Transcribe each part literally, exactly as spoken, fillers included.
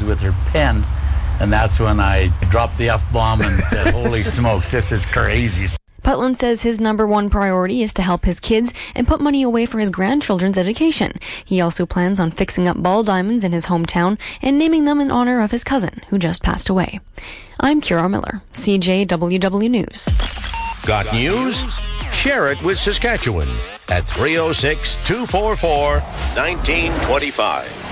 closes with her pen, and that's when I dropped the F-bomb and said, holy smokes, this is crazy. Putland says his number one priority is to help his kids and put money away for his grandchildren's education. He also plans on fixing up ball diamonds in his hometown and naming them in honor of his cousin, who just passed away. I'm Kira Miller, C J W W News. Got news? Share it with Saskatchewan at three oh six, two four four, one nine two five.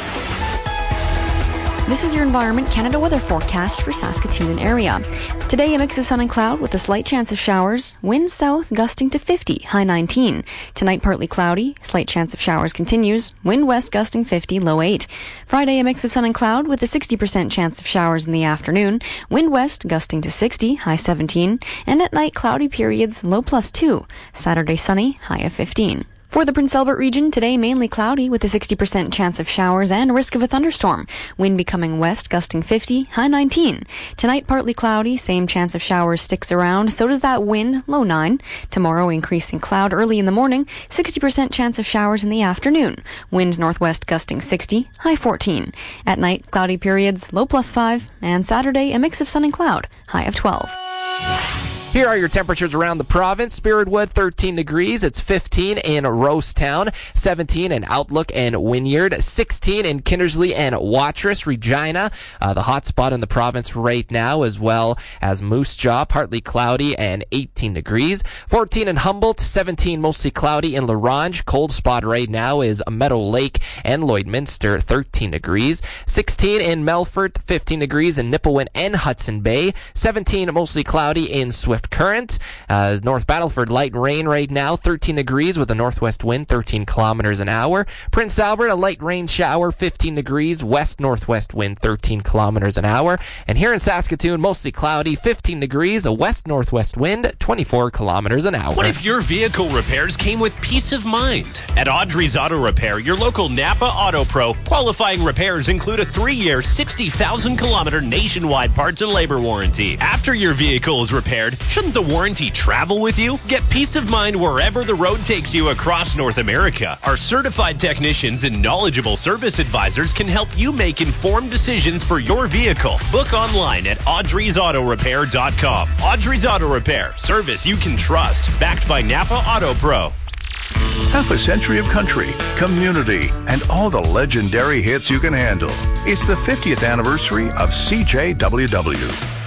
This is your Environment Canada weather forecast for Saskatoon and area. Today, a mix of sun and cloud with a slight chance of showers. Wind south gusting to fifty, high nineteen. Tonight, partly cloudy. Slight chance of showers continues. Wind west gusting fifty, low eight. Friday, a mix of sun and cloud with a sixty percent chance of showers in the afternoon. Wind west gusting to sixty, high seventeen. And at night, cloudy periods, low plus two. Saturday, sunny, high of fifteen. For the Prince Albert region, today mainly cloudy with a sixty percent chance of showers and a risk of a thunderstorm. Wind becoming west, gusting fifty, high nineteen. Tonight, partly cloudy, same chance of showers sticks around. So does that wind, low nine. Tomorrow, increasing cloud early in the morning, sixty percent chance of showers in the afternoon. Wind northwest gusting sixty, high fourteen. At night, cloudy periods, low plus five. And Saturday, a mix of sun and cloud, high of twelve. Here are your temperatures around the province. Spiritwood, thirteen degrees. It's fifteen in Rosetown, seventeen in Outlook and Wynyard, sixteen in Kindersley and Watrous, Regina, uh, the hot spot in the province right now, as well as Moose Jaw, partly cloudy and eighteen degrees. fourteen in Humboldt, seventeen mostly cloudy in La Ronge. Cold spot right now is Meadow Lake and Lloydminster, thirteen degrees. sixteen in Melfort, fifteen degrees in Nipawin and Hudson Bay. seventeen mostly cloudy in Swift Current. Uh, North Battleford, light rain right now, thirteen degrees with a northwest wind, thirteen kilometers an hour. Prince Albert, a light rain shower, fifteen degrees, west northwest wind, thirteen kilometers an hour. And here in Saskatoon, mostly cloudy, fifteen degrees, a west northwest wind, twenty-four kilometers an hour. What if your vehicle repairs came with peace of mind? At Audrey's Auto Repair, your local Napa Auto Pro, qualifying repairs include a three-year, sixty thousand kilometer nationwide parts and labor warranty. After your vehicle is repaired, shouldn't the warranty travel with you? Get peace of mind wherever the road takes you across North America. Our certified technicians and knowledgeable service advisors can help you make informed decisions for your vehicle. Book online at audreys auto repair dot com. Audrey's Auto Repair, service you can trust. Backed by Napa Auto Pro. Half a century of country, community, and all the legendary hits you can handle. It's the fiftieth anniversary of C J W W.